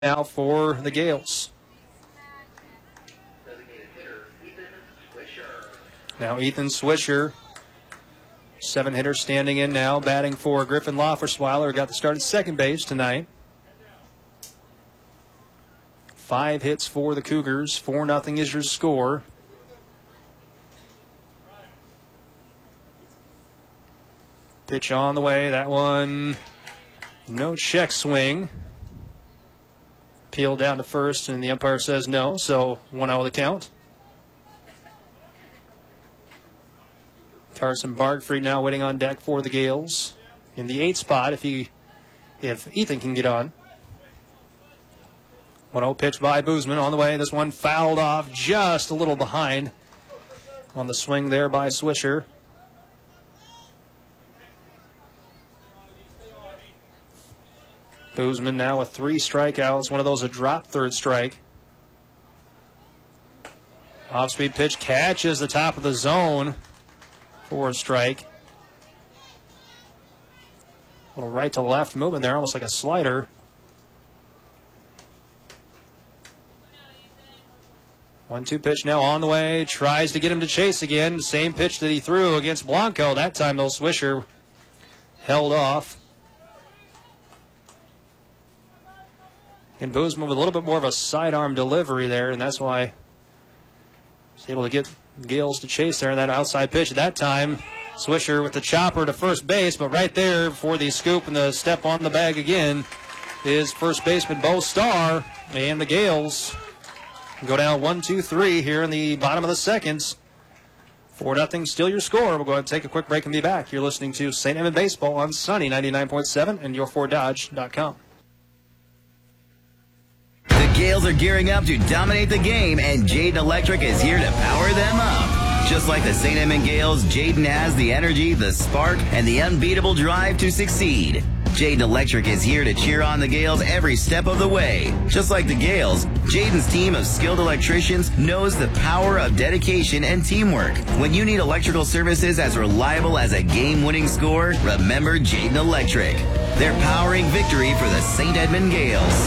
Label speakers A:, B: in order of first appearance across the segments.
A: now for the Gales. Now Ethan Swisher, 7-hitter standing in now, batting for Griffin Loffersweiler, got the start at second base tonight. 5 hits for the Cougars, 4-0 is your score. Pitch on the way, that one, no check swing. Peeled down to first, and the umpire says no, so 1-0 the count. Carson Bargfried now waiting on deck for the Gales in the 8th spot if Ethan can get on. 1-0 pitch by Boozman on the way. This one fouled off just a little behind on the swing there by Swisher. Boozman now with 3 strikeouts. One of those a drop third strike. Off-speed pitch catches the top of the zone for a strike. A little right to left movement there, almost like a slider. 1-2 pitch now on the way. Tries to get him to chase again. Same pitch that he threw against Blanco. That time, though, Swisher held off. And Boozman with a little bit more of a sidearm delivery there, and that's why he's able to get Gales to chase there. That outside pitch at that time, Swisher with the chopper to first base, but right there for the scoop and the step on the bag again is first baseman Bo Starr, and the Gales go down 1-2-3 here in the bottom of the seconds. 4-0, still your score. We'll go ahead and take a quick break and be back. You're listening to St. Edmund Baseball on Sunny 99.7 and your4dodge.com.
B: The Gales are gearing up to dominate the game, and Jayden Electric is here to power them up. Just like the St. Edmund Gales, Jayden has the energy, the spark, and the unbeatable drive to succeed. Jayden Electric is here to cheer on the Gales every step of the way. Just like the Gales, Jayden's team of skilled electricians knows the power of dedication and teamwork. When you need electrical services as reliable as a game-winning score, remember Jayden Electric. They're powering victory for the St. Edmund Gales.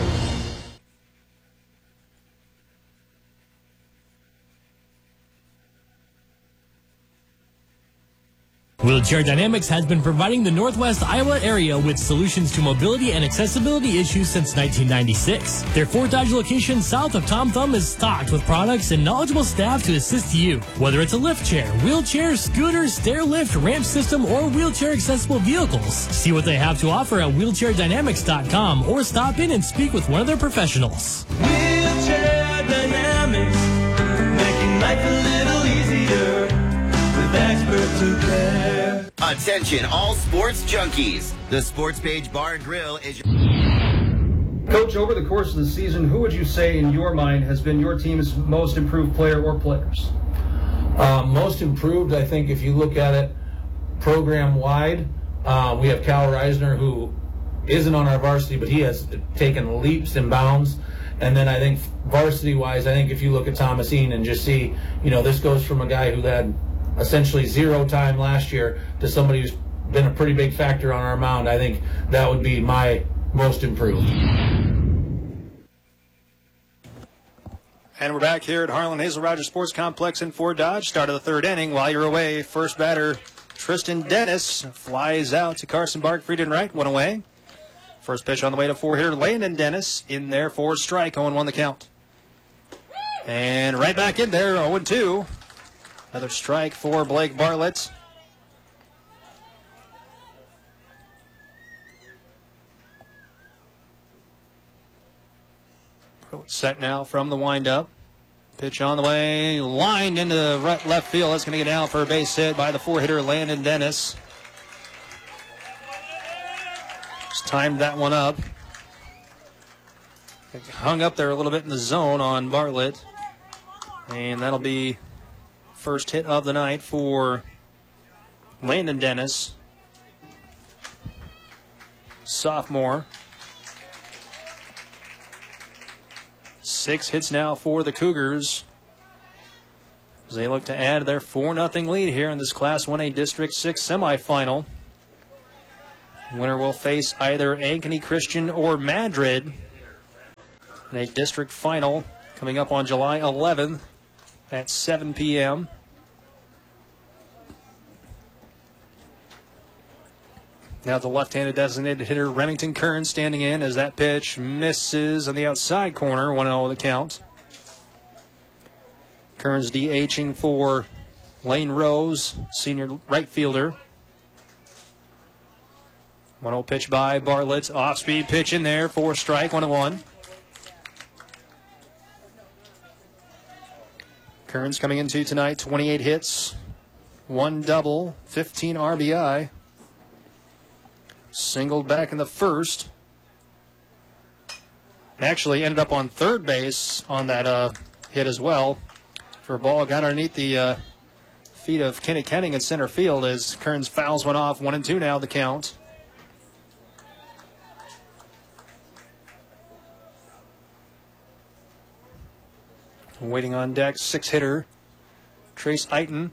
C: Wheelchair Dynamics has been providing the Northwest Iowa area with solutions to mobility and accessibility issues since 1996. Their Fort Dodge location south of Tom Thumb is stocked with products and knowledgeable staff to assist you. Whether it's a lift chair, wheelchair, scooter, stair lift, ramp system, or wheelchair accessible vehicles, see what they have to offer at wheelchairdynamics.com or stop in and speak with one of their professionals.
D: Wheelchair Dynamics, making life a little easier with experts who care.
B: Attention all sports junkies. The Sports Page Bar and Grill is your...
A: Coach, over the course of the season, who would you say in your mind has been your team's most improved player or players?
E: Most improved, I think, if you look at it program-wide, we have Cal Reisner, who isn't on our varsity, but he has taken leaps and bounds. And then I think varsity-wise, I think if you look at Thomas Ean and just see, this goes from a guy who had essentially 0 time last year to somebody who's been a pretty big factor on our mound. I think that would be my most improved.
A: And we're back here at Harlan Hazel Rogers Sports Complex in Fort Dodge. Start of the 3rd inning. While you're away, first batter Tristan Dennis flies out to Carson Bargfried and right, 1 away. First pitch on the way to 4-hitter Landon Dennis in there for strike, 0-1 the count. And right back in there, 0-2. Another strike for Blake Bartlett. Set now from the windup. Pitch on the way, lined into right left field. That's going to get down for a base hit by the 4-hitter Landon Dennis. Just timed that one up. Hung up there a little bit in the zone on Bartlett. And that'll be first hit of the night for Landon Dennis, sophomore. 6 hits now for the Cougars as they look to add their 4-0 lead here in this Class 1A District 6 semifinal. Winner will face either Ankeny Christian or Madrid in a district final coming up on July 11th at 7 p.m. Now the left-handed designated hitter Remington Kern standing in as that pitch misses on the outside corner. 1-0 the count. Kern's DHing for Lane Rose, senior right fielder. 1-0 pitch by Bartlett. Off-speed pitch in there for strike. 1-1. Kern's coming into tonight 28 hits, 1 double, 15 RBI. Singled back in the first. Actually ended up on third base on that hit as well. For a ball got underneath the feet of Kenny Kenning in center field as Kern's fouls went off. 1-2 now the count. Waiting on deck, 6-hitter Trace Eiton.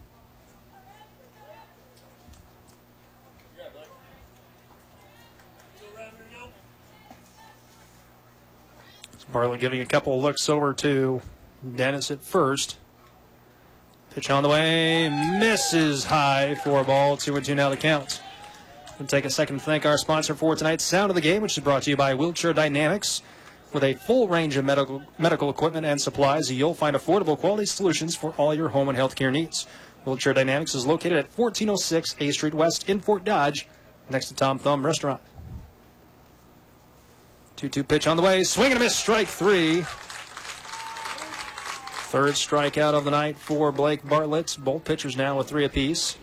A: Bartlett giving a couple of looks over to Dennis at first. Pitch on the way, misses high for a ball. 2-2 now the count. We'll take a second to thank our sponsor for tonight's Sound of the Game, which is brought to you by Wheelchair Dynamics. With a full range of medical equipment and supplies, you'll find affordable quality solutions for all your home and healthcare needs. Wheelchair Dynamics is located at 1406 A Street West in Fort Dodge, next to Tom Thumb Restaurant. 2-2 pitch on the way. Swing and a miss, strike 3. Third strikeout of the night for Blake Bartlett. Both pitchers now with 3 apiece.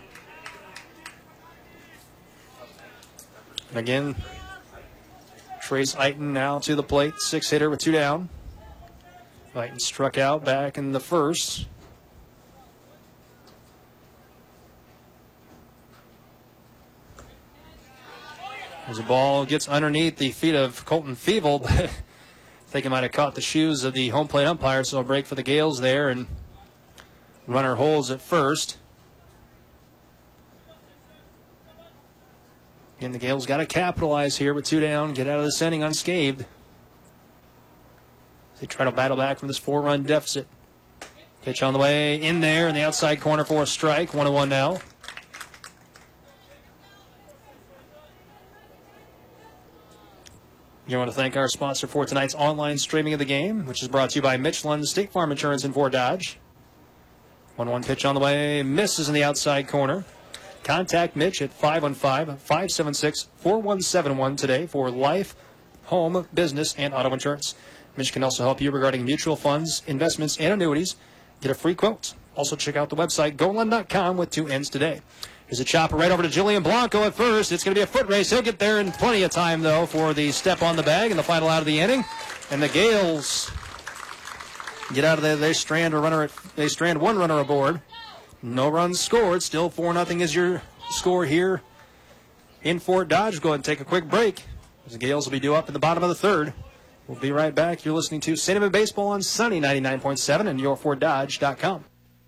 A: And again, Trace Eiton now to the plate. 6-hitter with 2 down. Eiton struck out back in the first. As the ball gets underneath the feet of Colton Feeble, but I think it might have caught the shoes of the home plate umpire, so a break for the Gales there, and runner holds at first. And the Gales got to capitalize here with 2 down, get out of this inning unscathed. They try to battle back from this 4-run deficit. Pitch on the way, in there in the outside corner for a strike. 1-1 now. You want to thank our sponsor for tonight's online streaming of the game, which is brought to you by Michelin State Farm Insurance in Fort Dodge. 1-1 pitch on the way, misses in the outside corner. Contact Mitch at 515-576-4171 today for life, home, business, and auto insurance. Mitch can also help you regarding mutual funds, investments, and annuities. Get a free quote. Also check out the website, golund.com with 2 N's today. Here's a chopper right over to Julian Blanco at first. It's going to be a foot race. He'll get there in plenty of time, though, for the step on the bag and the final out of the inning. And the Gales get out of there. They strand 1 runner aboard. No runs scored. Still 4-0 is your score here in Fort Dodge. Go ahead and take a quick break. The Gales will be due up in the bottom of the third. We'll be right back. You're listening to St. Edmund Baseball on Sunny 99.7 and yourfortdodge.com.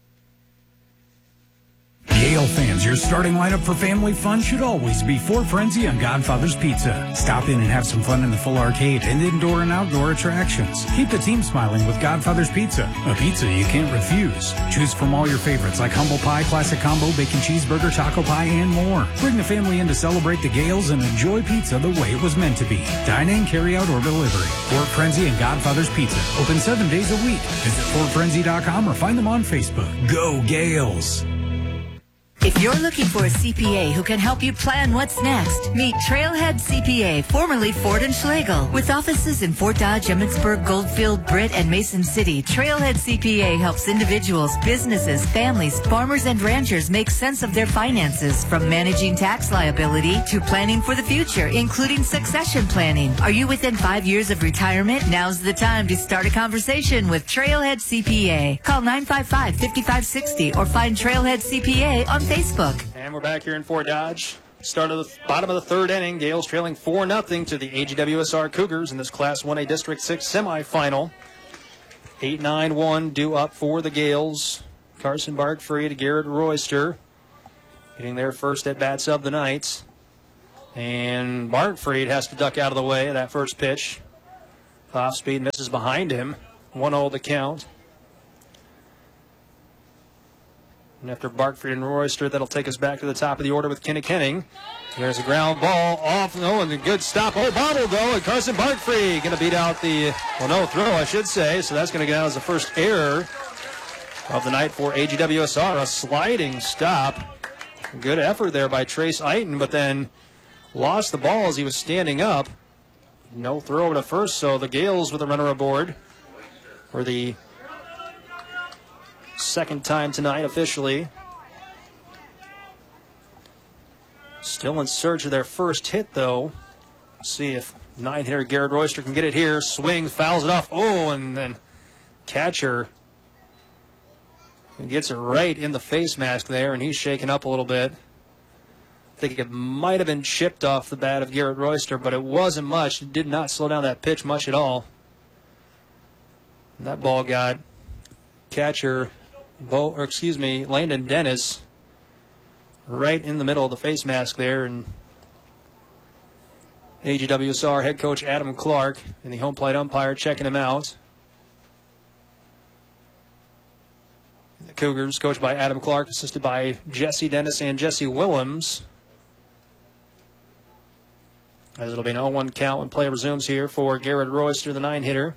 F: Gale fans, your starting lineup for family fun should always be Fort Frenzy and Godfather's Pizza. Stop in and have some fun in the full arcade and indoor and outdoor attractions. Keep the team smiling with Godfather's Pizza, a pizza you can't refuse. Choose from all your favorites like humble pie, classic combo, bacon cheeseburger, taco pie, and more. Bring the family in to celebrate the Gales and enjoy pizza the way it was meant to be. Dine in, carry out, or delivery. Fort Frenzy and Godfather's Pizza. Open 7 days a week. Visit FortFrenzy.com or find them on Facebook. Go Gales!
G: If you're looking for a CPA who can help you plan what's next, meet Trailhead CPA, formerly Ford & Schlegel. With offices in Fort Dodge, Emmitsburg, Goldfield, Britt, and Mason City, Trailhead CPA helps individuals, businesses, families, farmers, and ranchers make sense of their finances, from managing tax liability to planning for the future, including succession planning. Are you within 5 years of retirement? Now's the time to start a conversation with Trailhead CPA. Call 955-5560 or find Trailhead CPA on Facebook.
A: And we're back here in Fort Dodge. Start of the bottom of the third inning. Gales trailing 4-0 to the AGWSR Cougars in this Class 1A District 6 semifinal. 8-9-1 due up for the Gales. Carson Barkfree to Garrett Royster, getting their first at-bats of the night. And Barkfree has to duck out of the way of that first pitch Off speed misses behind him. 1-0 the count. And after Barkfried and Royster, that'll take us back to the top of the order with Kinnikinning. There's a ground ball off. Oh, and a good stop. Oh, bobbled though. And Carson Barkfried going to beat out the, well, no throw, I should say. So that's going to get out as the first error of the night for AGWSR. A sliding stop. Good effort there by Trace Eiton, but then lost the ball as he was standing up. No throw over to first, so the Gales with a runner aboard for the second time tonight officially. Still in search of their first hit, though. See if 9-hitter Garrett Royster can get it here. Swing, fouls it off. Oh, and then catcher gets it right in the face mask there, and he's shaken up a little bit. I think it might have been chipped off the bat of Garrett Royster, but it wasn't much. It did not slow down that pitch much at all. And that ball got catcher Landon Dennis right in the middle of the face mask there, and AGWSR head coach Adam Clark and the home plate umpire checking him out. The Cougars, coached by Adam Clark, assisted by Jesse Dennis and Jesse Willems. As it'll be an 0-1 count when play resumes here for Garrett Royster, the 9-hitter.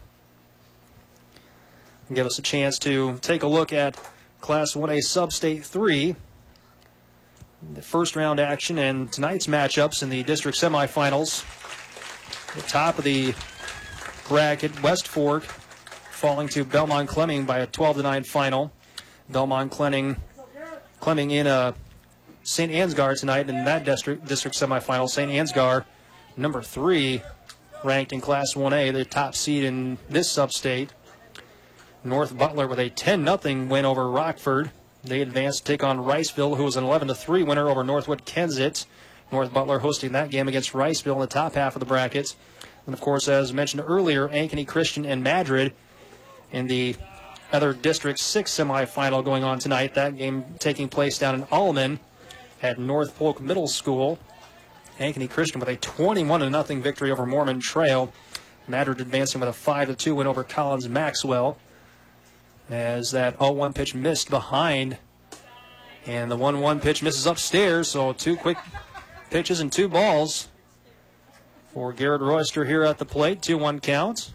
A: Give us a chance to take a look at Class 1A Sub-State 3. The first round action and tonight's matchups in the district semifinals. The top of the bracket, West Fork falling to Belmont Clemming by a 12-9 final. Belmont Clemming in St. Ansgar tonight in that district semifinal. St. Ansgar, number 3, ranked in Class 1A, the top seed in this sub-state. North Butler with a 10-0 win over Rockford. They advanced to take on Riceville, who was an 11-3 winner over Northwood Kensett. North Butler hosting that game against Riceville in the top half of the bracket. And, of course, as mentioned earlier, Ankeny Christian and Madrid in the other District 6 semifinal going on tonight. That game taking place down in Alleman at North Polk Middle School. Ankeny Christian with a 21-0 victory over Mormon Trail. Madrid advancing with a 5-2 win over Collins Maxwell. As that 0-1 pitch missed behind. And the 1-1 pitch misses upstairs. So 2 quick pitches and 2 balls for Garrett Royster here at the plate. 2-1 count.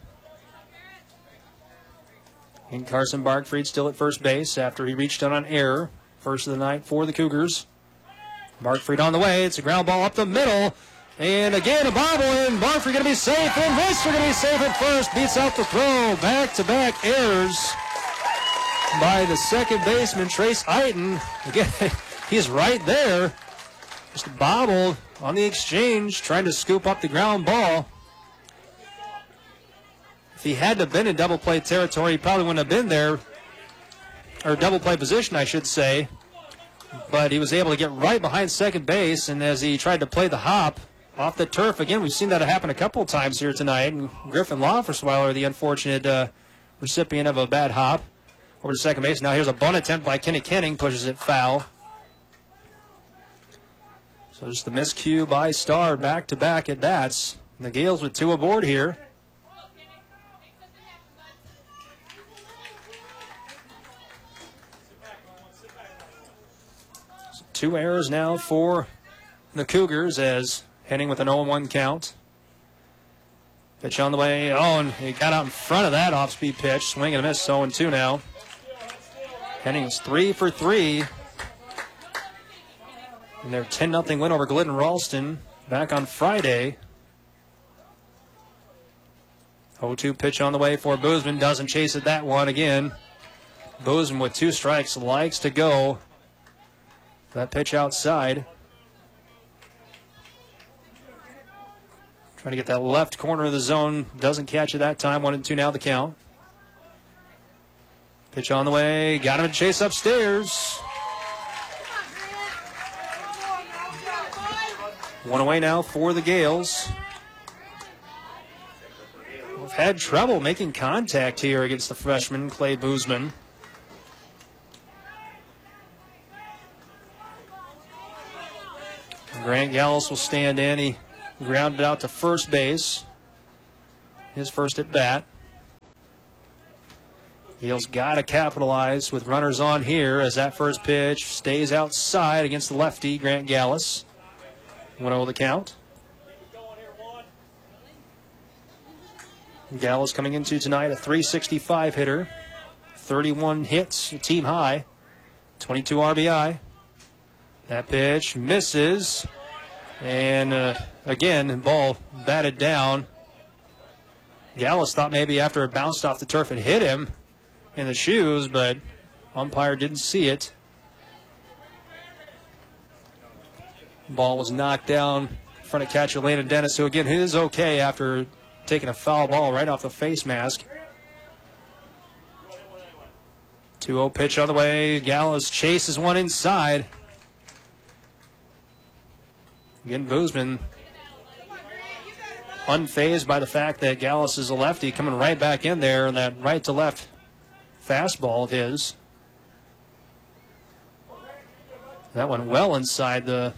A: And Carson Barkfried still at first base after he reached out on error. First of the night for the Cougars. Barkfried on the way. It's a ground ball up the middle. And again, a bobble in. Barkfried going to be safe. And Royster going to be safe at first. Beats out the throw. Back-to-back errors by the second baseman, Trace Eiton. Again, he's right there. Just a bobble on the exchange, trying to scoop up the ground ball. If he had to have been in double play territory, he probably wouldn't have been there. Or double play position, I should say. But he was able to get right behind second base, and as he tried to play the hop off the turf, again, we've seen that happen a couple of times here tonight. And Griffin Loffersweiler, the unfortunate recipient of a bad hop over to second base. Now here's a bunt attempt by Kinnikinning, pushes it foul. So just the miscue by Starr, back-to-back at bats. And the Gales with 2 aboard here. So 2 errors now for the Cougars as heading with an 0-1 count. Pitch on the way. Oh, and he got out in front of that off-speed pitch. Swing and a miss, 0-2 now. Henning is 3 for 3 in their 10-0 win over Glidden Ralston back on Friday. 0-2 pitch on the way for Boozman. Doesn't chase it that one again. Boozman with 2 strikes likes to go. That pitch outside. Trying to get that left corner of the zone. Doesn't catch it that time. 1-2 now the count. Pitch on the way. Got him to chase upstairs. 1 away now for the Gales. We've had trouble making contact here against the freshman, Clay Boozman. Grant Gallus will stand in. He grounded out to first base. his first at bat. Gales got to capitalize with runners on here as that first pitch stays outside against the lefty, Grant Gallus. 1-0 the count. Gallus coming into tonight a .365 hitter. 31 hits, a team high. 22 RBI. That pitch misses. And again, ball batted down. Gallus thought maybe after it bounced off the turf it hit him in the shoes, but umpire didn't see it. Ball was knocked down in front of catcher Landon Dennis, who again is okay after taking a foul ball right off the face mask. 2-0 pitch on the way. Gallus chases one inside. Again, Boozman unfazed by the fact that Gallus is a lefty, coming right back in there, and that right to left fastball of his. That went well inside the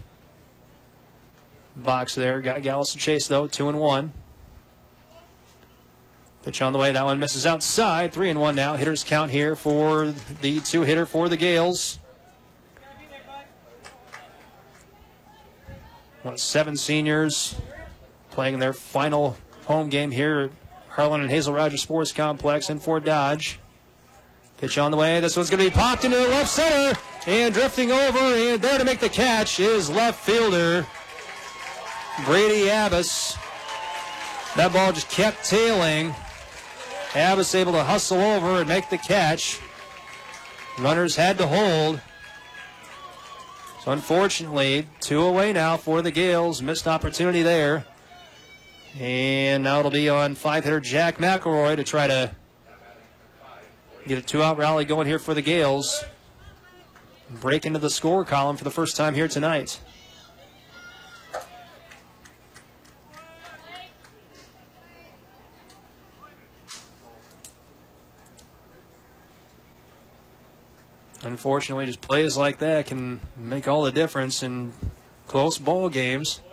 A: box there. Got Gallus to chase, though. 2-1. Pitch on the way. That one misses outside. 3-1 now. Hitters count here for the two-hitter for the Gales. 7 seniors playing their final home game here at Harlan and Hazel Rogers Sports Complex in Fort Dodge. Pitch on the way. This one's going to be popped into the left center. And drifting over and there to make the catch is left fielder Brady Abbas. That ball just kept tailing. Abbas able to hustle over and make the catch. Runners had to hold. So unfortunately, 2 away now for the Gales. Missed opportunity there. And now it'll be on 5-hitter Jack McElroy to try to get a 2-out rally going here for the Gales. Break into the score column for the first time here tonight. Unfortunately, just plays like that can make all the difference in close ball games.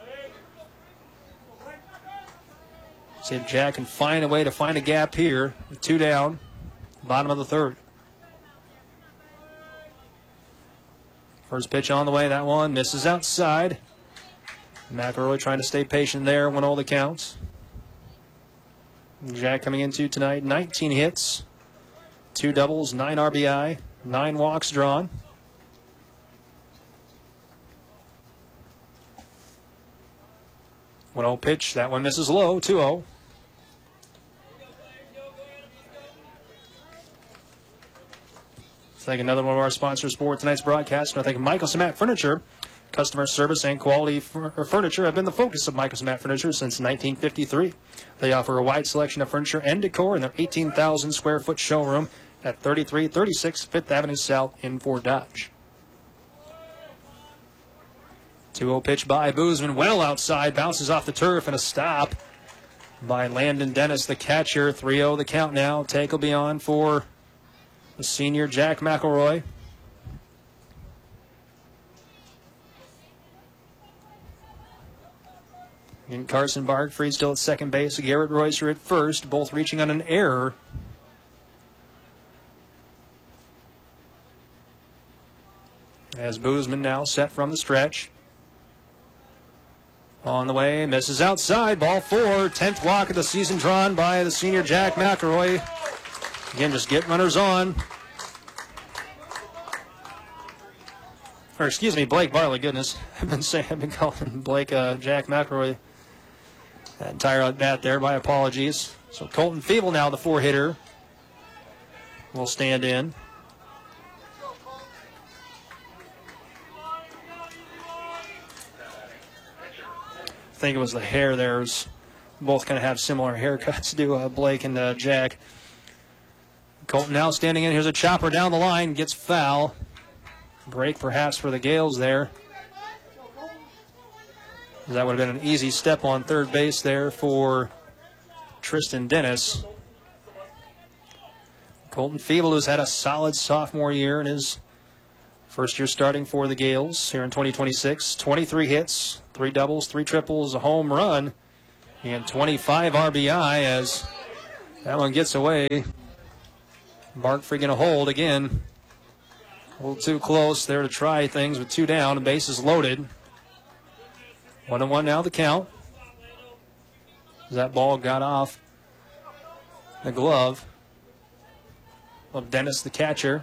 A: See if Jack can find a way to find a gap here. 2 down, bottom of the third. First pitch on the way. That one misses outside. McElroy trying to stay patient there. 1-0 the counts. Jack coming into tonight 19 hits, 2 doubles, 9 RBI. 9 walks drawn. One 0 pitch. That one misses low. 2-0. Thank another one of our sponsors for tonight's broadcast. I thank Michael Samat Furniture. Customer service and quality furniture have been the focus of Michael Samat Furniture since 1953. They offer a wide selection of furniture and decor in their 18,000 square foot showroom at 3336 5th Avenue South in Fort Dodge. 2-0 pitch by Boozman. Well outside. Bounces off the turf and a stop by Landon Dennis, the catcher. 3-0 the count now. Take will be on for the senior Jack McElroy. And Carson Bargfried still at second base. Garrett Royster at first, both reaching on an error. As Boozman now set from the stretch. On the way, misses outside. Ball 4. 10th walk of the season drawn by the senior Jack McElroy. Again, just get runners on. Or excuse me, Blake Barley. Goodness, I've been calling Blake Jack McElroy that entire at bat there. My apologies. So Colton Feeble now, the 4-hitter, will stand in. I think it was the hair there. Both kind of have similar haircuts, do Blake and Jack. Colton now standing in. Here's a chopper down the line. Gets foul. Break perhaps for the Gales there. That would have been an easy step on third base there for Tristan Dennis. Colton Feeble, who's had a solid sophomore year in his first year starting for the Gales here in 2026. 23 hits, 3 doubles, 3 triples, a home run, and 25 RBI as That one gets away. Barkfree going to hold again. A little too close there to try things with 2 down. Bases loaded. 1-1 now the count. That ball got off the glove of Dennis, the catcher.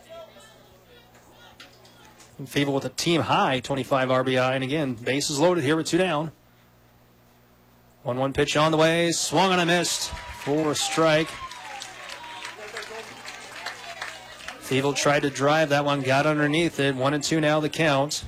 A: And Feeble with a team high 25 RBI. And again, bases loaded here with 2 down. 1-1 pitch on the way. Swung and a missed for a strike. Feeble tried to drive that one, got underneath it. 1-2 now the count.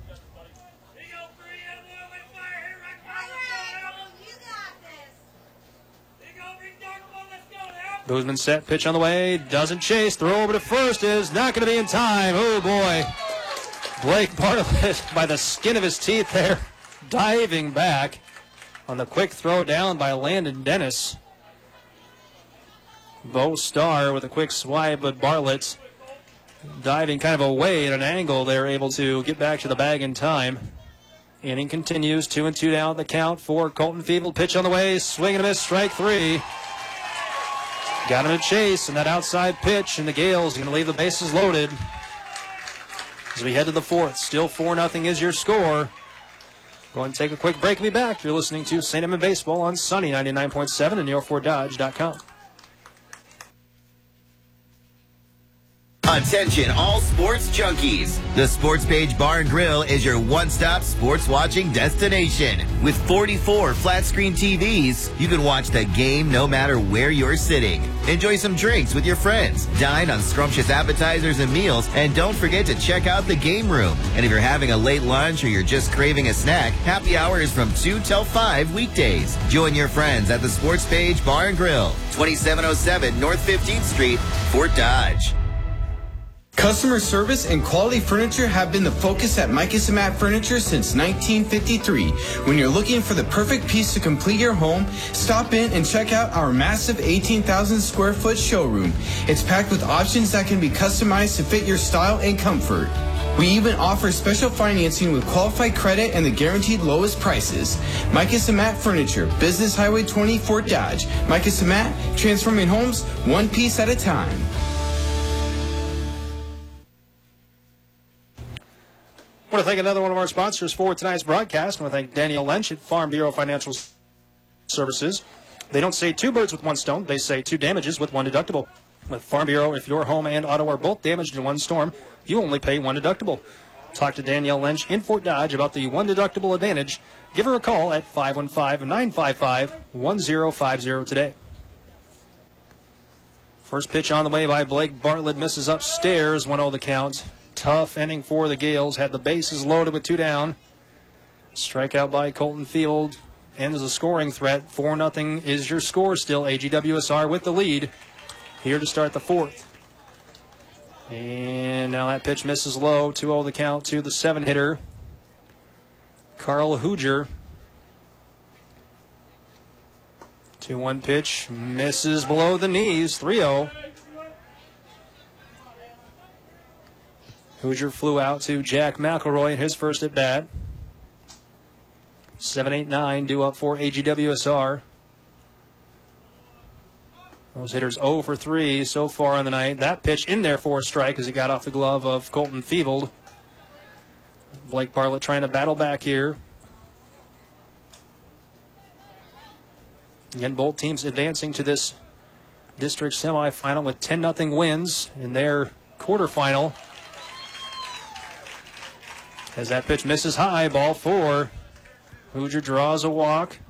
A: Boozman set, pitch on the way, doesn't chase, throw over to first is not going to be in time. Oh boy. Blake Bartlett by the skin of his teeth there, diving back on the quick throw down by Landon Dennis. Bo Starr with a quick swipe, but Bartlett diving kind of away at an angle. They're able to get back to the bag in time. Inning continues, 2-2 down the count for Colton Feeble. Pitch on the way, swing and a miss, strike 3. Got him to chase, and that outside pitch, and the Gales going to leave the bases loaded. As we head to the 4th, still 4-0 is your score. Go and take a quick break and be back. You're listening to St. Edmund Baseball on Sunny 99.7 and NeoFordDodge.com.
B: Attention all sports junkies. The Sports Page Bar and Grill is your one-stop sports watching destination. With 44 flat-screen TVs, you can watch the game no matter where you're sitting. Enjoy some drinks with your friends. Dine on scrumptious appetizers and meals. And don't forget to check out the game room. And if you're having a late lunch or you're just craving a snack, happy hour is from 2 till 5 weekdays. Join your friends at the Sports Page Bar and Grill, 2707 North 15th Street, Fort Dodge.
H: Customer service and quality furniture have been the focus at Micus and Matt Furniture since 1953. When you're looking for the perfect piece to complete your home, stop in and check out our massive 18,000 square foot showroom. It's packed with options that can be customized to fit your style and comfort. We even offer special financing with qualified credit and the guaranteed lowest prices. Micus and Matt Furniture, Business Highway 20, Fort Dodge. Micus and Matt, transforming homes one piece at a time.
A: I want to thank another one of our sponsors for tonight's broadcast. I want to thank Danielle Lynch at Farm Bureau Financial Services. They don't say 2 birds with 1 stone. They say 2 damages with 1 deductible. With Farm Bureau, if your home and auto are both damaged in 1 storm, you only pay 1 deductible. Talk to Danielle Lynch in Fort Dodge about the 1 deductible advantage. Give her a call at 515-955-1050 today. First pitch on the way by Blake Bartlett, misses upstairs, 1-0 the count. Tough inning for the Gales. Had the bases loaded with 2 down. Strikeout by Colton Field. Ends the scoring threat. 4-0 is your score still. AGWSR with the lead here to start the 4th. And now that pitch misses low. 2-0 the count to the 7-hitter, Carl Hooger. 2-1 pitch. Misses below the knees. 3-0. Hoosier flew out to Jack McElroy in his first at bat. 7-8-9 due up for AGWSR. Those hitters 0 for 3 so far on the night. That pitch in there for a strike as it got off the glove of Colton Feeble. Blake Bartlett trying to battle back here. Again, both teams advancing to this district semifinal with 10-0 wins in their quarterfinal. As that pitch misses high, ball 4. Hoosier draws a walk.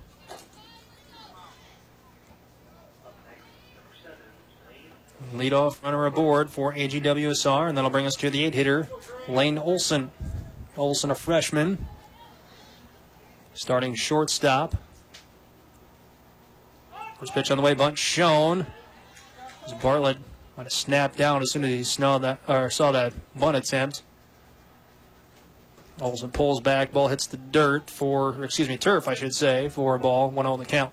A: Leadoff runner aboard for AGWSR, and that'll bring us to the 8-hitter, Lane Olson. Olson, a freshman, starting shortstop. First pitch on the way, bunt shown. As Bartlett might have snapped down as soon as he saw that bunt attempt. Olson pulls back, ball hits the turf, I should say, for a ball, 1-0 the count.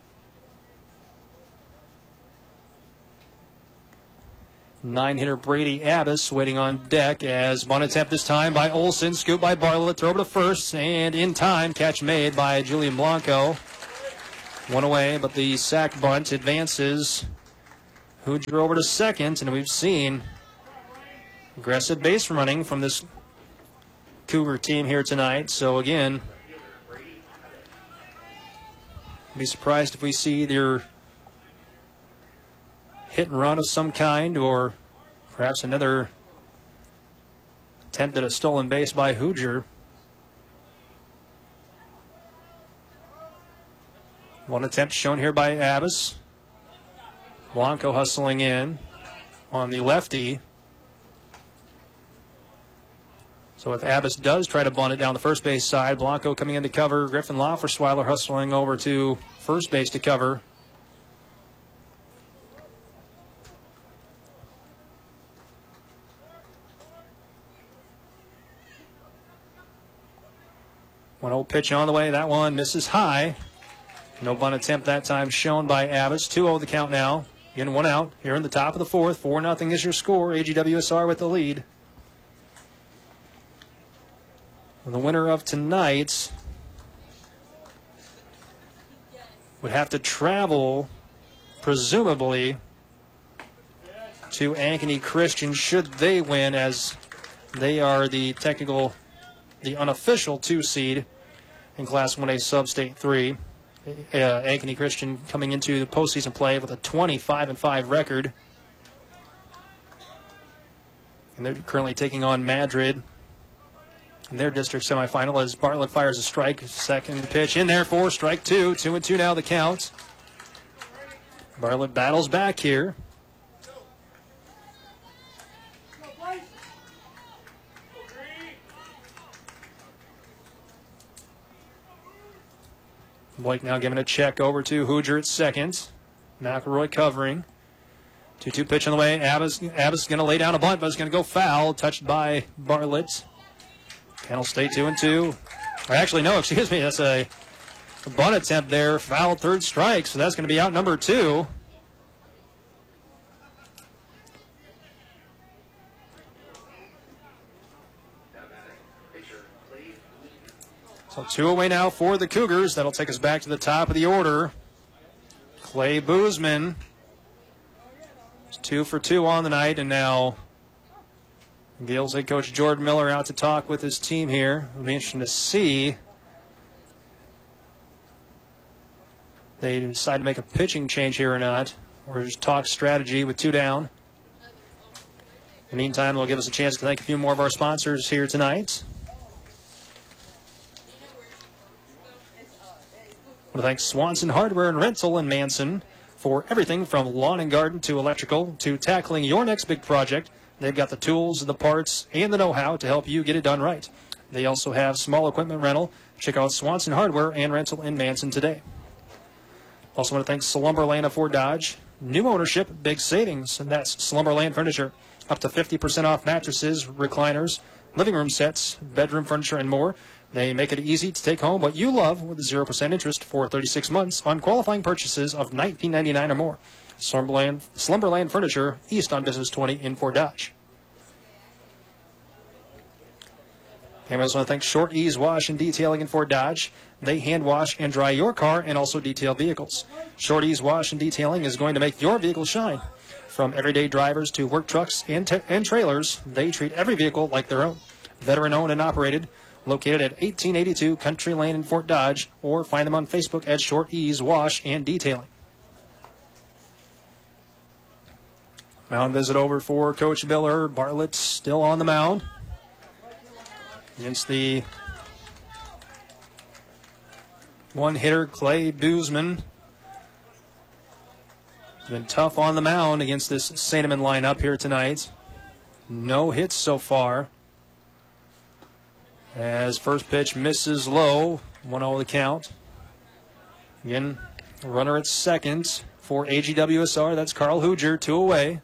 A: 9-hitter Brady Abbas waiting on deck as bunt attempt this time by Olson, scoop by Bartlett, throw to first, and in time, catch made by Julian Blanco. 1 away, but the sack bunt advances Hoosier over to second, and we've seen aggressive base running from this Cougar team here tonight. So again, be surprised if we see either hit and run of some kind or perhaps another attempt at a stolen base by Hoosier. One attempt shown here by Abbas. Blanco hustling in on the lefty. So if Abbas does try to bunt it down the first base side, Blanco coming in to cover. Griffin Laufersweiler hustling over to first base to cover. One old pitch on the way. That one misses high. No bunt attempt that time shown by Abbas. 2-0 the count now. Again, one out here in the top of the fourth. 4-0 is your score. AGWSR with the lead. The winner of tonight would have to travel, presumably, to Ankeny Christian should they win, as they are the unofficial 2 seed in Class 1A Sub-State 3. Ankeny Christian coming into the postseason play with a 25-5 record. And they're currently taking on Madrid in their district semifinal as Bartlett fires a strike. Second pitch in there for strike 2. 2-2 now the count. Bartlett battles back here. Blake now giving a check over to Hoosier at second. McElroy covering. 2-2 pitch on the way. Abbas is going to lay down a bunt, but it's going to go foul. Touched by Bartlett. Kennel stay 2-2. Or actually, no, excuse me. That's a bunt attempt there. Foul, third strike. So that's going to be out number 2. So 2 away now for the Cougars. That'll take us back to the top of the order. Clay Boozman. 2 for 2 on the night, and now Gales head coach Jordan Miller out to talk with his team here. It'll be interesting to see. They decide to make a pitching change here or not, or just talk strategy with 2 down. In the meantime, they'll give us a chance to thank a few more of our sponsors here tonight. I want to thank Swanson Hardware and Rental in Manson for everything from lawn and garden to electrical to tackling your next big project. They've got the tools, the parts, and the know-how to help you get it done right. They also have small equipment rental. Check out Swanson Hardware and Rental in Manson today. Also want to thank Slumberland of Fort Dodge. New ownership, big savings, and that's Slumberland Furniture. Up to 50% off mattresses, recliners, living room sets, bedroom furniture, and more. They make it easy to take home what you love with 0% interest for 36 months on qualifying purchases of $19.99 or more. Slumberland Furniture, east on Business 20 in Fort Dodge. And I also want to thank Short Ease Wash and Detailing in Fort Dodge. They hand wash and dry your car and also detail vehicles. Short Ease Wash and Detailing is going to make your vehicle shine. From everyday drivers to work trucks and trailers, they treat every vehicle like their own. Veteran owned and operated. Located at 1882 Country Lane in Fort Dodge, or find them on Facebook at Short Ease Wash and Detailing. Mound visit over for Coach Miller. Bartlett still on the mound against the one hitter, Clay Boozman. Been tough on the mound against this Saint-Amand lineup here tonight. No hits so far. As first pitch misses low, 1-0 the count. Again, runner at second for AGWSR. That's Carl Hoosier, 2 away.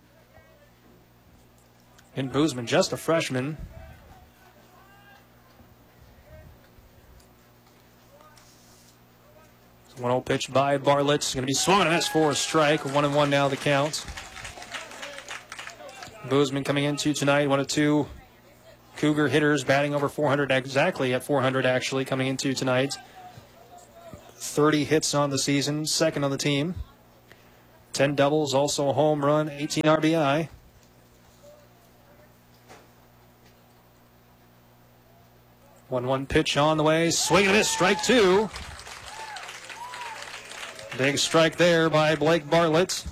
A: And Boozman, just a freshman. So 1-0 pitch by Bartlett. It's going to be swung and that's for a strike. 1-1 now the count. Boozman coming into tonight, 1 of 2 Cougar hitters batting over 400, exactly at 400 actually, coming into tonight. 30 hits on the season, second on the team. 10 doubles, also a home run, 18 RBI. One pitch on the way. Swing and a miss, strike two. Big strike there by Blake Bartlett.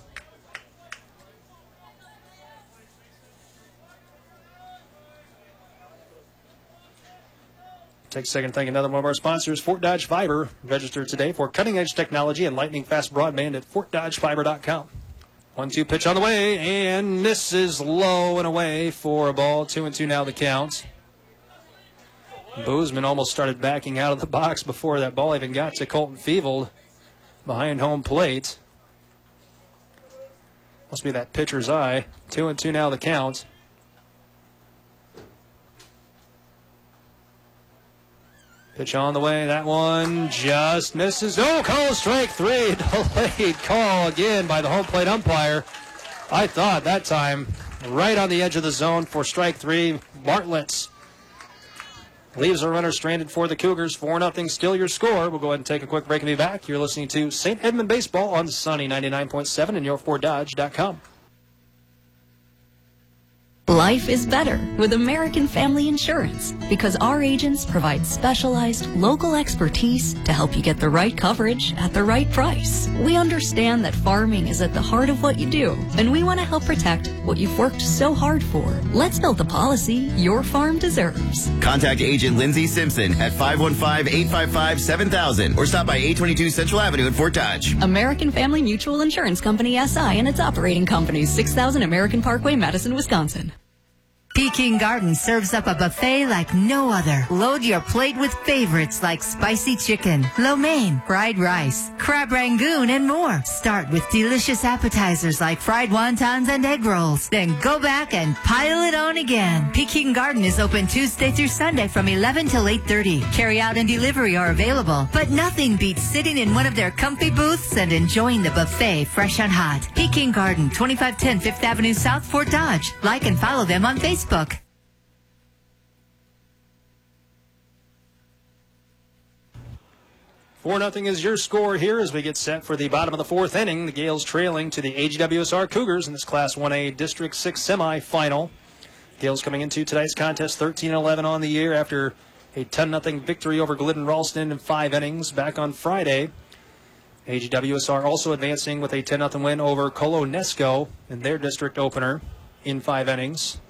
A: Take a second to thank another one of our sponsors, Fort Dodge Fiber. Register today for cutting-edge technology and lightning-fast broadband at FortDodgeFiber.com. 1-2 pitch on the way, and this is low and away for a ball. 2-2 now the count. Boozman almost started backing out of the box before that ball even got to Colton Fevold behind home plate. Must be that pitcher's eye. 2-2 now the count. Pitch on the way. That one just misses. Oh, call strike three. Delayed call again by the home plate umpire. I thought that time right on the edge of the zone for strike three. Bartlett leaves a runner stranded for the Cougars. 4-0 still your score. We'll go ahead and take a quick break and be back. You're listening to St. Edmund Baseball on Sunny 99.7 and your4dodge.com.
I: Life is better with American Family Insurance because our agents provide specialized local expertise to help you get the right coverage at the right price. We understand that farming is at the heart of what you do, and we want to help protect what you've worked so hard for. Let's build the policy your farm deserves.
B: Contact Agent Lindsay Simpson at 515-855-7000 or stop by 822 Central Avenue in Fort Dodge.
I: American Family Mutual Insurance Company, SI, and its operating companies, 6000 American Parkway, Madison, Wisconsin.
G: Peking Garden serves up a buffet like no other. Load your plate with favorites like spicy chicken, lo mein, fried rice, crab rangoon, and more. Start with delicious appetizers like fried wontons and egg rolls. Then go back and pile it on again. Peking Garden is open Tuesday through Sunday from 11 till 8:30. Carry out and delivery are available, but nothing beats sitting in one of their comfy booths and enjoying the buffet fresh and hot. Peking Garden, 2510 5th Avenue South, Fort Dodge. Like and follow them on Facebook.
A: 4-0 is your score here as we get set for the bottom of the fourth inning. The Gales trailing to the AGWSR Cougars in this Class 1A District 6 semifinal. Gales coming into tonight's contest 13-11 on the year after a 10-0 victory over Glidden Ralston in 5 innings back on Friday. AGWSR also advancing with a 10-0 win over Colonesco in their district opener in 5 innings.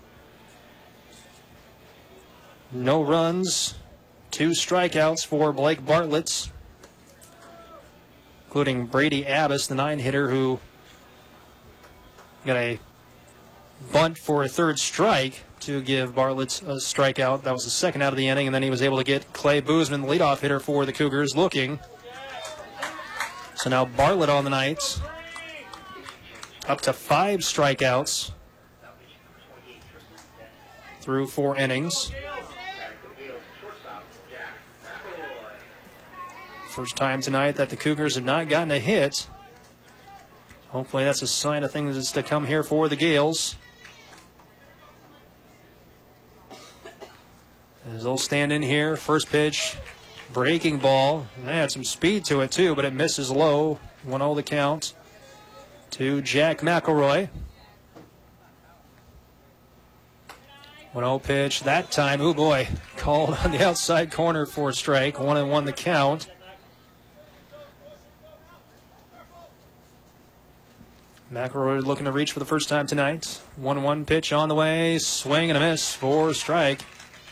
A: No runs, 2 strikeouts for Blake Bartlett, including Brady Abbas, the 9-hitter, who got a bunt for a 3rd strike to give Bartlett a strikeout. That was the 2nd out of the inning, and then he was able to get Clay Boozman, the leadoff hitter for the Cougars, looking. So now Bartlett on the night, up to 5 strikeouts through 4 innings. First time tonight that the Cougars have not gotten a hit. Hopefully that's a sign of things that's to come here for the Gales. As they'll stand in here, first pitch, breaking ball. They had some speed to it too, but it misses low. 1-0 the count to Jack McElroy. 1-0 pitch that time. Oh boy, called on the outside corner for a strike. 1-1 the count. McElroy looking to reach for the first time tonight. 1-1 pitch on the way. Swing and a miss for a strike.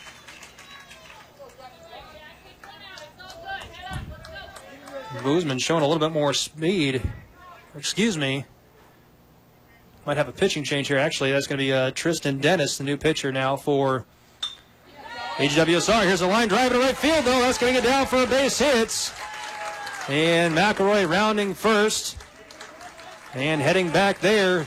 A: Boozman showing a little bit more speed. Excuse me. Might have a pitching change here. Actually, that's going to be Tristan Dennis, the new pitcher now for HWSR. Here's a line drive to right field, though. That's going to get down for a base hit. And McElroy rounding first. And heading back there.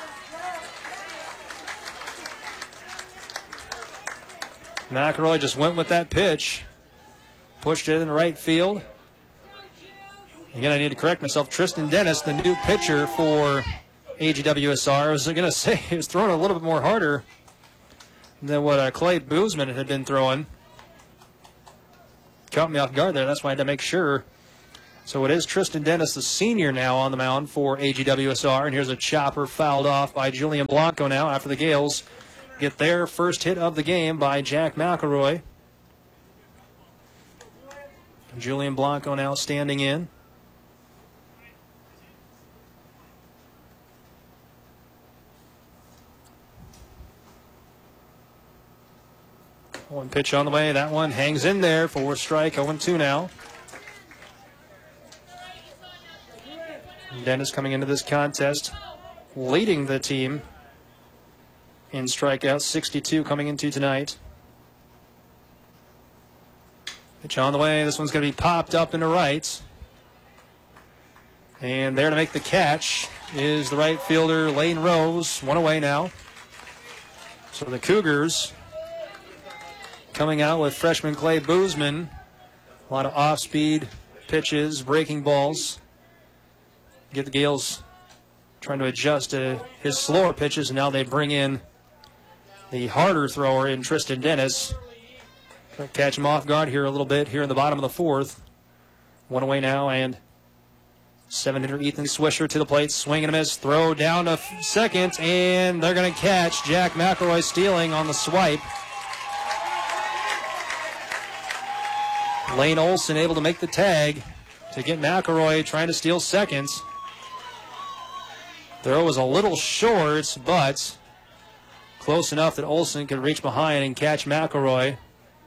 A: McElroy just went with that pitch. Pushed it in the right field. Again, I need to correct myself. Tristan Dennis, the new pitcher for AGWSR. I was going to say he was throwing a little bit more harder than what Clay Boozman had been throwing. Caught me off guard there. That's why I had to make sure So it is Tristan Dennis, the senior, now on the mound for AGWSR. And here's a chopper fouled off by Julian Blanco now after the Gales get their first hit of the game by Jack McElroy. Julian Blanco now standing in. One pitch on the way. That one hangs in there for strike. 0-2 now. Dennis coming into this contest, leading the team in strikeouts, 62 coming into tonight. Pitch on the way. This one's going to be popped up into right. And there to make the catch is the right fielder, Lane Rose. One away now. So the Cougars coming out with freshman Clay Boozman. A lot of off-speed pitches, breaking balls. Get the Gales trying to adjust to his slower pitches, and now they bring in the harder thrower in Tristan Dennis. Trying to catch him off guard here a little bit here in the bottom of the fourth. One away now, and 7-hitter Ethan Swisher to the plate. Swing and a miss. Throw down to second, and they're going to catch Jack McElroy stealing on the swipe. Lane Olson able to make the tag to get McElroy trying to steal seconds. Throw was a little short, but close enough that Olson could reach behind and catch McElroy.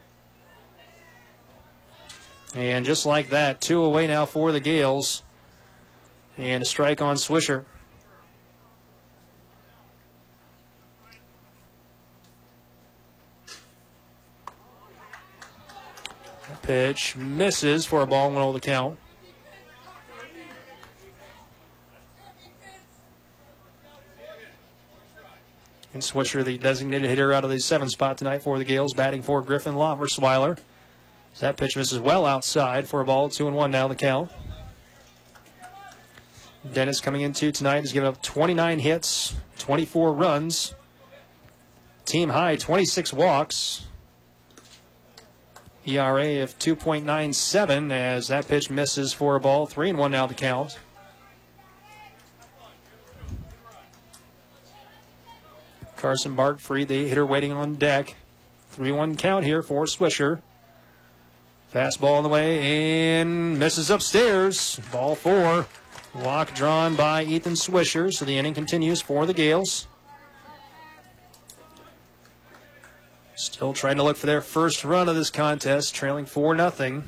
A: And just like that, 2 away now for the Gales. And a strike on Swisher. Pitch misses for a ball, 1-0 the count. And Swisher, the designated hitter out of the 7th spot tonight for the Gales, batting for Griffin Lofversweiler. That pitch misses well outside for a ball, 2-1 now the count. Dennis coming into tonight has given up 29 hits, 24 runs, team high 26 walks. ERA of 2.97 as that pitch misses for a ball. 3-1 now the count. Carson Barkfried, the hitter waiting on deck. 3-1 count here for Swisher. Fastball on the way and misses upstairs. Ball 4. Walk drawn by Ethan Swisher, so the inning continues for the Gales. Still trying to look for their first run of this contest, trailing 4-0.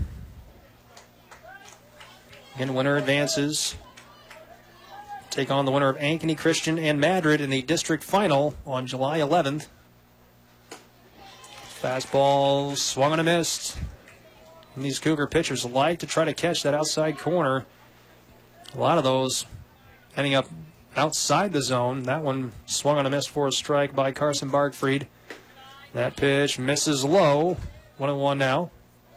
A: Again, winner advances. Take on the winner of Ankeny Christian and Madrid in the district final on July 11th. Fastball swung and a missed. And these Cougar pitchers like to try to catch that outside corner. A lot of those ending up outside the zone. That one swung on a miss for a strike by Carson Barkfried. That pitch misses low. 1-1 now.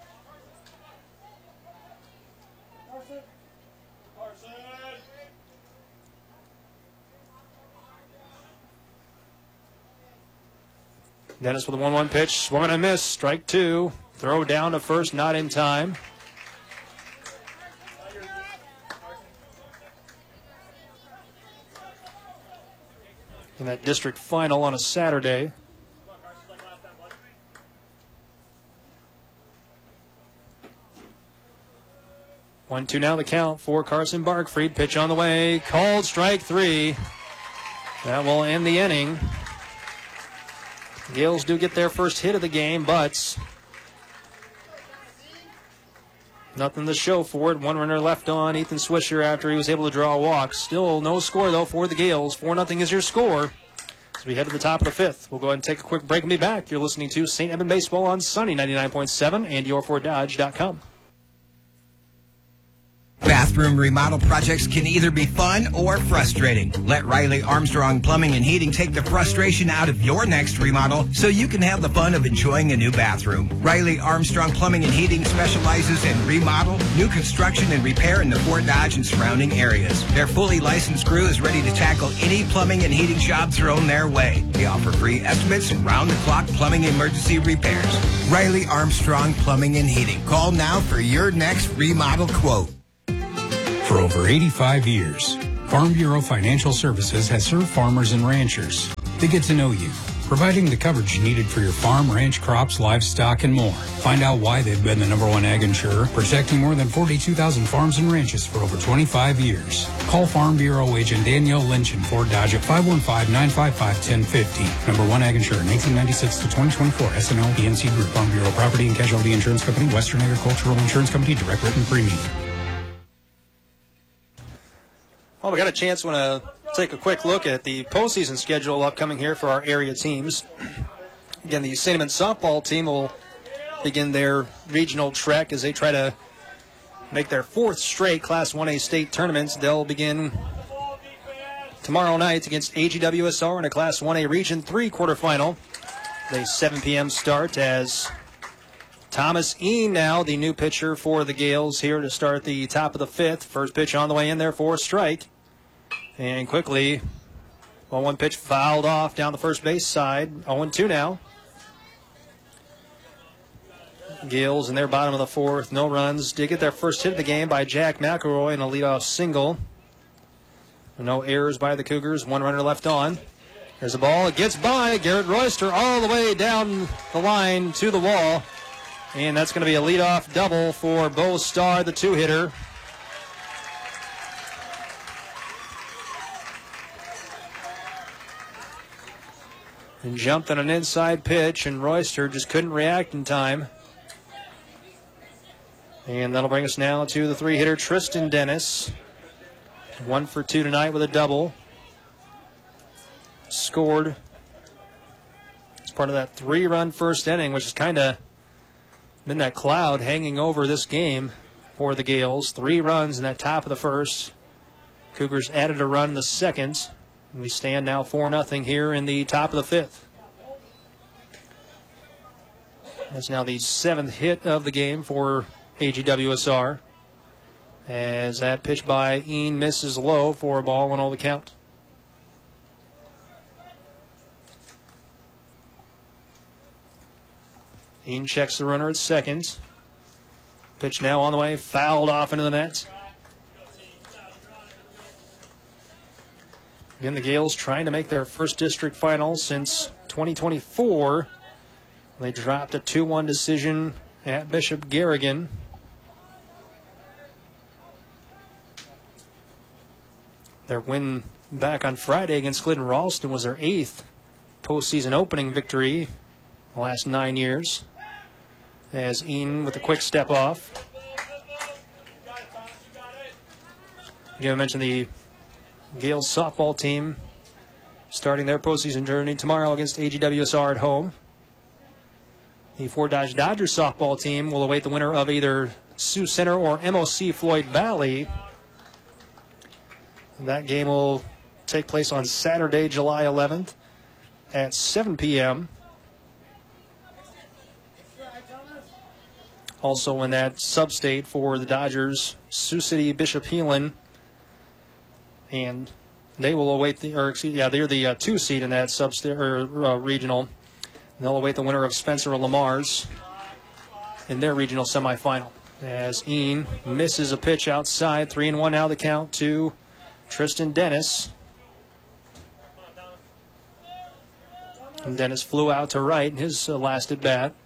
A: Dennis with a 1-1 pitch. Swung and a miss. Strike 2. Throw down to first, not in time. In that district final on a Saturday. 1-2 now the count for Carson Barkfried. Pitch on the way. Called strike 3. That will end the inning. Gales do get their first hit of the game, but nothing to show for it. One runner left on Ethan Swisher after he was able to draw a walk. Still no score, though, for the Gales. 4-0 is your score. As we head to the top of the 5th, we'll go ahead and take a quick break and be back. You're listening to St. Edmund Baseball on Sunny 99.7 and yourforddodge.com.
J: Bathroom remodel projects can either be fun or frustrating. Let Riley Armstrong Plumbing and Heating take the frustration out of your next remodel so you can have the fun of enjoying a new bathroom. Riley Armstrong Plumbing and Heating specializes in remodel, new construction, and repair in the Fort Dodge and surrounding areas. Their fully licensed crew is ready to tackle any plumbing and heating job thrown their way. They offer free estimates and round-the-clock plumbing emergency repairs. Riley Armstrong Plumbing and Heating. Call now for your next remodel quote.
F: For over 85 years, Farm Bureau Financial Services has served farmers and ranchers. They get to know you, providing the coverage needed for your farm, ranch, crops, livestock, and more. Find out why they've been the #1 ag insurer, protecting more than 42,000 farms and ranches for over 25 years. Call Farm Bureau agent Danielle Lynch in Fort Dodge at 515-955-1050. #1 ag insurer, 1996 to 2024. S&O PNC Group. Farm Bureau Property and Casualty Insurance Company. Western Agricultural Insurance Company. Direct written premium.
A: Well, we got a chance. Want to take a quick look at the postseason schedule upcoming here for our area teams. Again, the St. Edmunds softball team will begin their regional trek as they try to make their 4th straight Class 1A state tournaments. They'll begin tomorrow night against AGWSR in a Class 1A Region 3 quarterfinal. The 7 p.m. start as Thomas Ean now, the new pitcher for the Gales, here to start the top of the 5th. First pitch on the way in there for a strike. And quickly, 1 pitch fouled off down the first base side. 0-2 now. Gales in their bottom of the 4th, no runs. Did get their first hit of the game by Jack McElroy in a leadoff single. No errors by the Cougars. 1 runner left on. There's a ball. It gets by Garrett Royster all the way down the line to the wall. And that's going to be a leadoff double for Bo Starr, the 2-hitter. And jumped on an inside pitch, and Royster just couldn't react in time. And that'll bring us now to the 3-hitter, Tristan Dennis. 1 for 2 tonight with a double. Scored as part of that 3-run first inning, which has kind of been that cloud hanging over this game for the Gales. 3 runs in that top of the first. Cougars added a run in the second. And we stand now 4-0 here in the top of the 5th. That's now the 7th hit of the game for AGWSR. As that pitch by Ean misses low for a ball, 1-0 the count. Ean checks the runner at second. Pitch now on the way, fouled off into the net. Again, the Gales trying to make their first district final since 2024. They dropped a 2-1 decision at Bishop Garrigan. Their win back on Friday against Glidden Ralston was their 8th postseason opening victory in the last 9 years. As Ean with a quick step off. Again, I mentioned the Gales softball team starting their postseason journey tomorrow against AGWSR at home. The Fort Dodge Dodgers softball team will await the winner of either Sioux Center or MOC Floyd Valley. That game will take place on Saturday, July 11th at 7 p.m. Also in that sub-state for the Dodgers, Sioux City, Bishop Heelan. And they will await they're the 2 seed in that sub-state regional. And they'll await the winner of Spencer or Lamar's in their regional semifinal. As Ean misses a pitch outside, 3-1 now the count to Tristan Dennis. And Dennis flew out to right in his last at bat.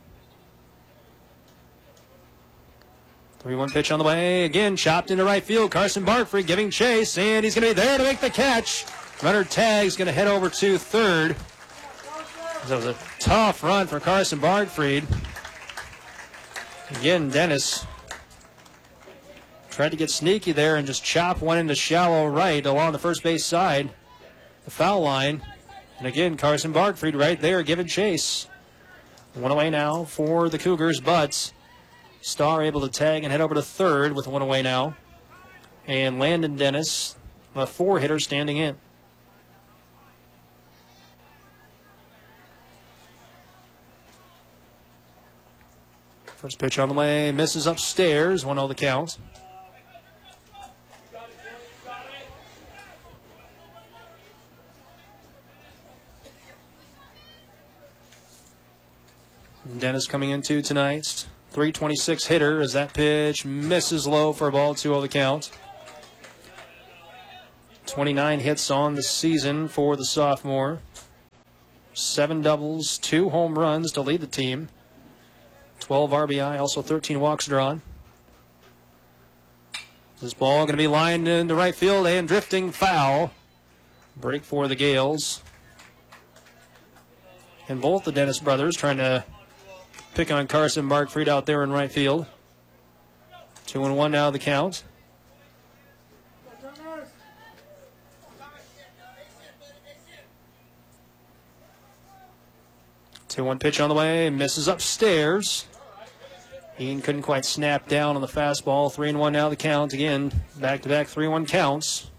A: 3-1 pitch on the way. Again, chopped into right field. Carson Barkfree giving chase, and he's going to be there to make the catch. Runner tag's going to head over to third. That was a tough run for Carson Barkfried. Again, Dennis tried to get sneaky there and just chop one into shallow right along the first base side, the foul line. And again, Carson Barkfried right there giving chase. 1 away now for the Cougars, but Starr able to tag and head over to third with 1 away now. And Landon Dennis, a 4-hitter, standing in. First pitch on the way, misses upstairs, 1-0 the count. Dennis coming into tonight's .326 hitter as that pitch misses low for a ball, 2-0 the count. 29 hits on the season for the sophomore. 7 doubles, 2 home runs to lead the team. 12 RBI, also 13 walks drawn. This ball going to be lined into right field and drifting foul. Break for the Gales. And both the Dennis brothers trying to pick on Carson Barkfried out there in right field. 2-1 now the count. 2-1 pitch on the way, misses upstairs. Ian couldn't quite snap down on the fastball. 3-1 now the count. Again, back-to-back 3-1 counts.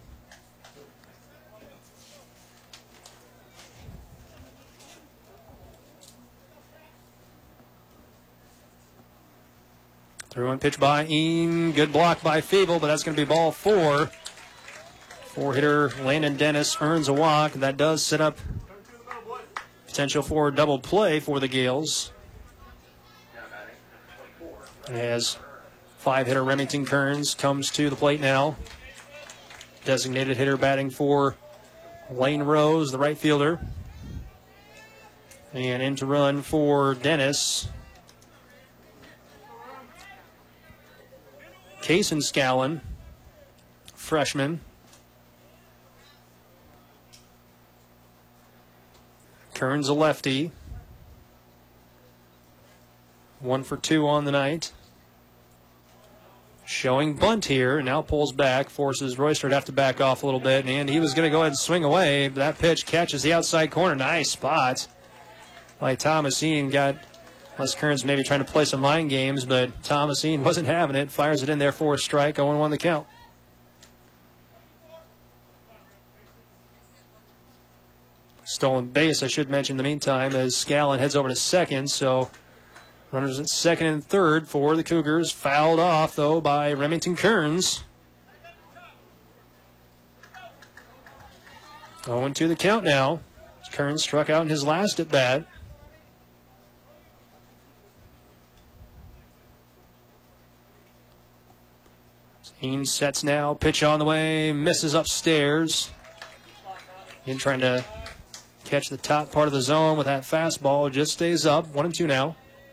A: Through-one pitch by Ian. Good block by Fable, but that's going to be ball 4. 4-hitter Landon Dennis earns a walk. That does set up potential for a double play for the Gales. As 5-hitter Remington Kearns comes to the plate now. Designated hitter batting for Lane Rose, the right fielder. And in to run for Dennis. Kaysen Scallon, freshman. Kearns a lefty. 1 for 2 on the night. Showing bunt here, now pulls back, forces Royster to have to back off a little bit, and he was going to go ahead and swing away. But that pitch catches the outside corner. Nice spot by Thomasine. Got Les Kearns maybe trying to play some mind games, but Thomasine wasn't having it. Fires it in there for a strike. 0-1 the count. Stolen base, I should mention in the meantime, as Scallon heads over to second. So runners at second and third for the Cougars. Fouled off, though, by Remington Kearns. 0-2 the count now. Kearns struck out in his last at bat. Ian sets now. Pitch on the way. Misses upstairs. Ian trying to catch the top part of the zone with that fastball. Just stays up. 1-2 now.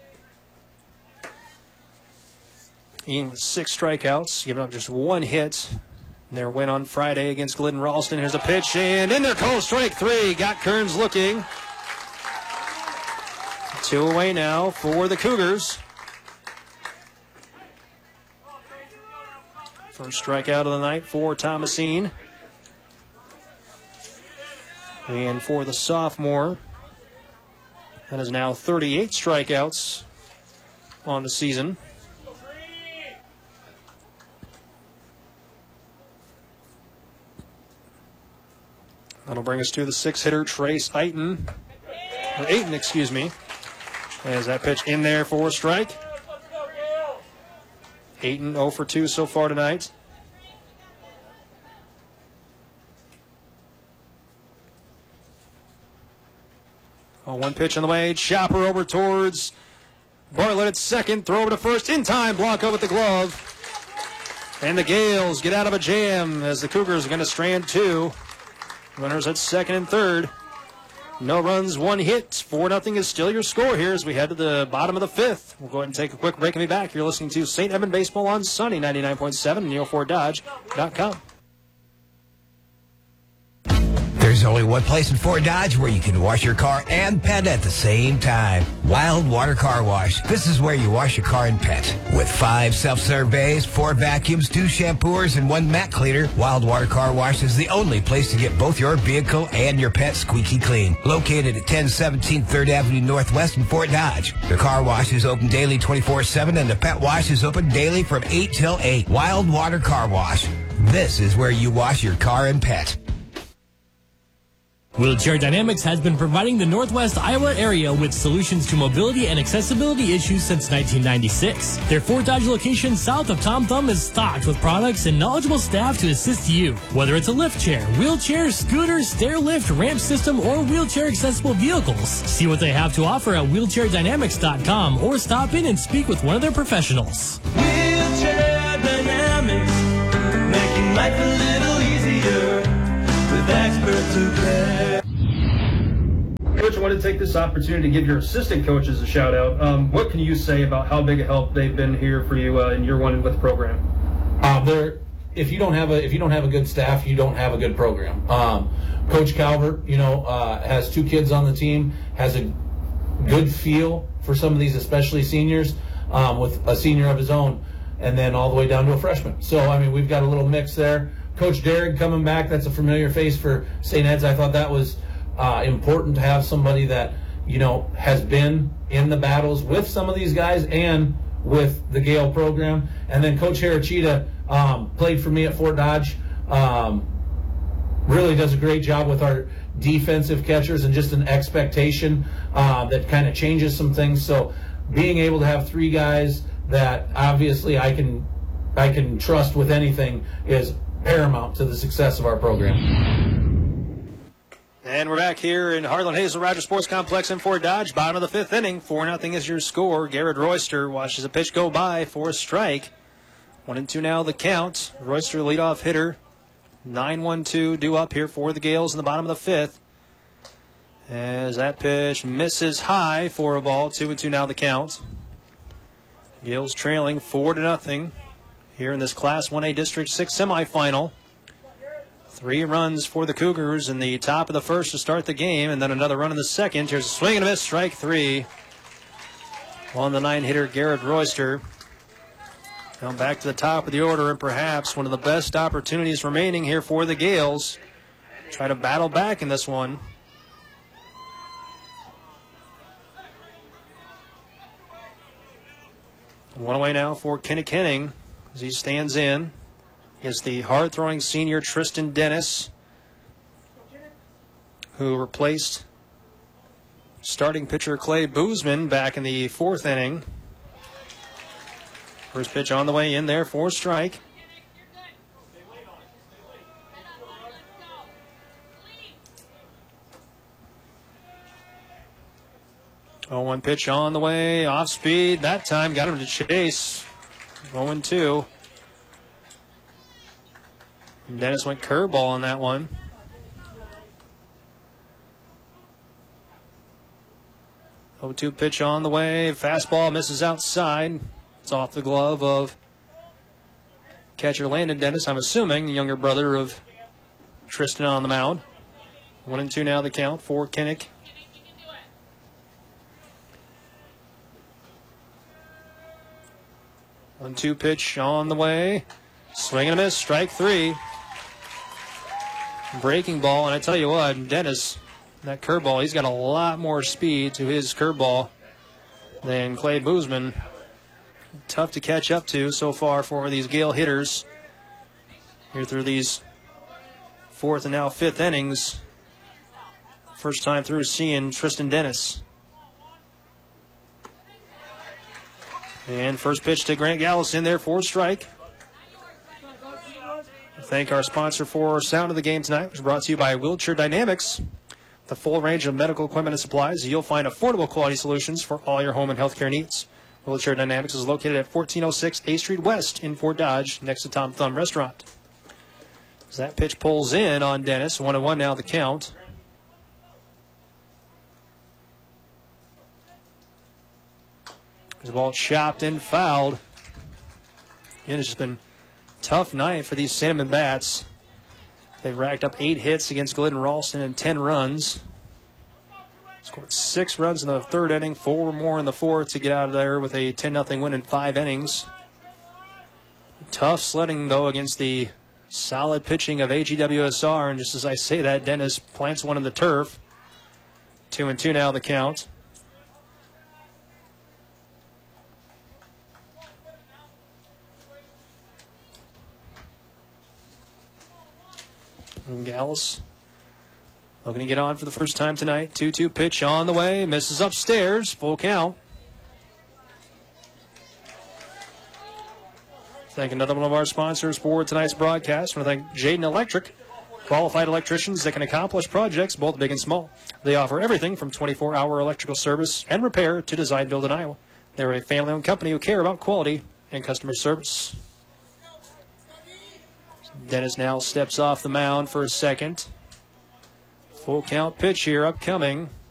A: Ian with 6 strikeouts, giving up just 1 hit in their win on Friday against Glidden Ralston. Here's a pitch, and in there goes strike 3. Got Kearns looking. 2 away now for the Cougars. First strikeout of the night for Thomasine. And for the sophomore, that is now 38 strikeouts on the season. That'll bring us to the 6-hitter, Trace Ayton. Or Ayton, excuse me. As that pitch in there for a strike. Ayton 0 for 2 so far tonight. One pitch on the way. Chopper over towards Bartlett at second. Throw over to first. In time. Blanco with the glove. And the Gales get out of a jam as the Cougars are going to strand 2. Runners at second and third. No runs, 1 hit. 4-0 is still your score here as we head to the bottom of the 5th. We'll go ahead and take a quick break and be back. You're listening to St. Edmund Baseball on Sunny 99.7 and NeoFordDodge.com.
J: There's only one place in Fort Dodge where you can wash your car and pet at the same time. Wild Water Car Wash. This is where you wash your car and pet. With 5 self-serve bays, 4 vacuums, 2 shampooers, and 1 mat cleaner, Wild Water Car Wash is the only place to get both your vehicle and your pet squeaky clean. Located at 1017 3rd Avenue Northwest in Fort Dodge. The car wash is open daily 24/7 and the pet wash is open daily from 8 till 8. Wild Water Car Wash. This is where you wash your car and pet.
C: Wheelchair Dynamics has been providing the Northwest Iowa area with solutions to mobility and accessibility issues since 1996. Their Fort Dodge location south of Tom Thumb is stocked with products and knowledgeable staff to assist you. Whether it's a lift chair, wheelchair, scooter, stair lift, ramp system, or wheelchair accessible vehicles. See what they have to offer at wheelchairdynamics.com or stop in and speak with one of their professionals.
D: Wheelchair Dynamics, making life a little easier to care.
A: Coach, I wanted to take this opportunity to give your assistant coaches a shout out. What can you say about how big a help they've been here for you in year one with the program?
E: If you don't have a good staff, you don't have a good program. Coach Calvert, has 2 kids on the team, has a good feel for some of these, especially seniors, with a senior of his own, and then all the way down to a freshman. So, I mean, we've got a little mix there. Coach Derrick coming back, that's a familiar face for St. Ed's. I thought that was important to have somebody that, has been in the battles with some of these guys and with the Gale program. And then Coach Harachita played for me at Fort Dodge. Really does a great job with our defensive catchers and just an expectation that kind of changes some things. So being able to have 3 guys that obviously I can trust with anything is paramount to the success of our program.
A: And we're back here in Harlan Hazel Rogers Sports Complex in Fort Dodge. Bottom of the 5th inning. 4-0 is your score. Garrett Royster watches a pitch go by for a strike. 1-2 now the count. Royster leadoff hitter. 9-1-2 due up here for the Gales in the bottom of the 5th. As that pitch misses high for a ball. 2-2 now the count. Gales trailing 4-0 here in this Class 1A District 6 semifinal. 3 runs for the Cougars in the top of the 1st to start the game, and then another run in the 2nd. Here's a swing and a miss, strike 3 on the 9-hitter Garrett Royster. Now back to the top of the order, and perhaps one of the best opportunities remaining here for the Gales. Try to battle back in this one. One away now for Kinnick Henning as he stands in. Is the hard-throwing senior Tristan Dennis, who replaced starting pitcher Clay Boozman back in the 4th inning. First pitch on the way in there for a strike. Oh, 1 pitch on the way, off speed. That time got him to chase. 0-2. Dennis went curveball on that one. 0-2 pitch on the way. Fastball misses outside. It's off the glove of catcher Landon Dennis, I'm assuming, the younger brother of Tristan on the mound. 1-2 now the count for Kinnick. One-two pitch on the way. Swing and a miss, strike 3. Breaking ball, and I tell you what, Dennis, that curveball, he's got a lot more speed to his curveball than Clay Boozman. Tough to catch up to so far for these Gale hitters here through these 4th and now 5th innings. First time through seeing Tristan Dennis. And first pitch to Grant Gallus in there for a strike. Thank our sponsor for Sound of the Game tonight, which is brought to you by Wheelchair Dynamics. The full range of medical equipment and supplies, you'll find affordable quality solutions for all your home and healthcare needs. Wheelchair Dynamics is located at 1406 A Street West in Fort Dodge, next to Tom Thumb Restaurant. As that pitch pulls in on Dennis, 1-1 now the count. The ball chopped and fouled. Again, it's just been a tough night for these Cinnamon Bats. They've racked up 8 hits against Glidden Ralston and 10 runs. Scored 6 runs in the 3rd inning, 4 more in the 4th to get out of there with a 10-0 win in 5 innings. Tough sledding, though, against the solid pitching of AGWSR. And just as I say that, Dennis plants one in the turf. 2-2 now the count. And Gallus looking to get on for the first time tonight. 2-2 pitch on the way. Misses upstairs. Full count. Thank another one of our sponsors for tonight's broadcast. I want to thank Jaden Electric. Qualified electricians that can accomplish projects both big and small. They offer everything from 24-hour electrical service and repair to design build in Iowa. They're a family-owned company who care about quality and customer service. Dennis now steps off the mound for a second. Full count pitch here upcoming.